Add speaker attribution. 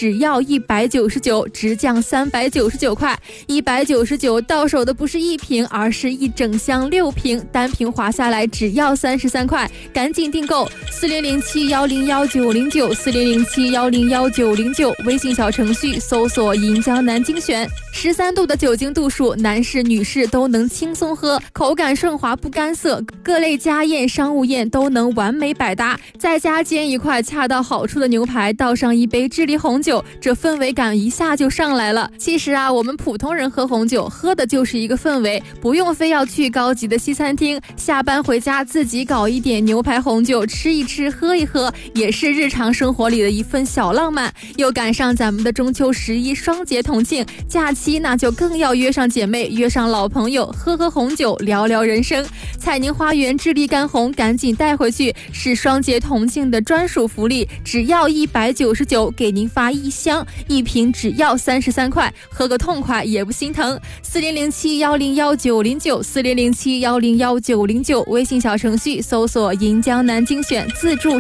Speaker 1: 只要199，直降399块。199到手的不是一瓶，而是一整箱6瓶，单瓶划下来只要33块，赶紧订购4007101909，4007101909，微信小程序搜索银江南精选。13度的酒精度数，男士女士都能轻松喝，口感顺滑不干涩，各类家宴商务宴都能完美百搭。在家煎一块恰到好处的牛排，倒上一杯智利红酒，这氛围感一下就上来了。其实啊，我们普通人喝红酒喝的就是一个氛围，不用非要去高级的西餐厅，下班回家自己搞一点牛排红酒吃一吃喝一喝，也是日常生活里的一份小浪漫。又赶上咱们的中秋11双节同庆假期，那就更要约上姐妹约上老朋友，喝喝红酒聊聊人生。彩宁花园智利干红赶紧带回去，是双节同庆的专属福利，只要199给您发1箱，1瓶只要33块，喝个痛快也不心疼。4007101909，4007101909，微信小程序搜索银江南精选，自助